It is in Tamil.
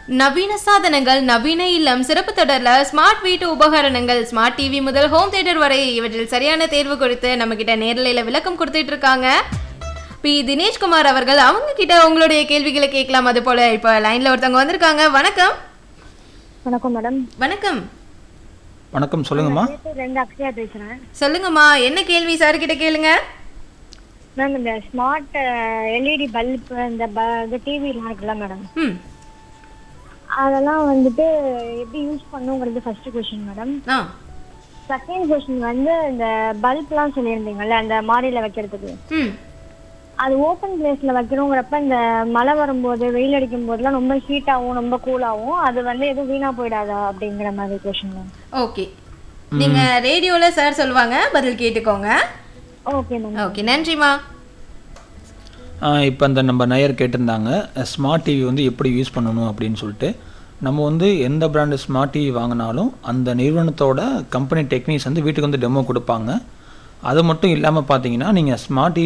நவீன சாதனங்கள், நவீன இல்லம் சிறப்பு தொடர்ல ஸ்மார்ட் வீட்டு உபகரணங்கள், ஸ்மார்ட் டிவி முதல் ஹோம் தியேட்டர் வரை இவற்றில் சரியான தேர்வு குறித்து நம்ம கிட்ட நேரலையில விளக்கம் கொடுத்துட்டு இருக்காங்க பி தினேஷ்குமார் அவர்கள். அவங்க கிட்ட உங்களுடைய கேள்விகளை கேட்கலாம். அது போல இப்ப லைன்ல ஒருத்தவங்க வந்திருக்காங்க. வணக்கம். வணக்கம் மேடம். வணக்கம். வணக்கம், சொல்லுங்கம்மா. அக்ஷயா பேசுறேன். சொல்லுங்கம்மா, என்ன கேள்வி சார் கிட்ட கேளுங்க. மேம், இந்த ஸ்மார்ட் எல்இடி பல்ப் இந்த டிவிலாம் இருக்குல்ல மேடம், அதெல்லாம் வந்துட்டு எப்படி use பண்ணுங்கிறது first question madam. Second question வந்து இந்த பல்ப்லாம் சொல்லியிருந்தீங்கல்ல அந்த மாடியில் வைக்கிறதுக்கு, அது ஓப்பன் பிளேஸ்ல வைக்கணுங்கிறப்ப இந்த மழை வரும்போது வெயில் அடிக்கும் போதெல்லாம் ரொம்ப ஹீட் ஆகும், ரொம்ப கூல் ஆகும், அது வந்து எதுவும் வீணா போயிடாதா அப்படிங்கிற மாதிரி கொஸ்டின் மேம். ஓகே, நீங்க ரேடியோல சார் சொல்லுவாங்க, பதில் கேட்டுக்கோங்க. Okay ma'am. ஓகே, நன்றிமா. இப்போ அந்த நம்ம நேயர் கேட்டிருந்தாங்க ஸ்மார்ட் டிவி வந்து எப்படி யூஸ் பண்ணணும் அப்படின்னு சொல்லிட்டு. நம்ம வந்து எந்த பிராண்டு ஸ்மார்ட் டிவி வாங்கினாலும் அந்த நிறுவனத்தோட கம்பெனி டெக்னீஷியன்ஸ் வந்து வீட்டுக்கு வந்து டெமோ கொடுப்பாங்க. அது மட்டும் இல்லாமல் பார்த்தீங்கன்னா நீங்கள் ஸ்மார்ட் டிவி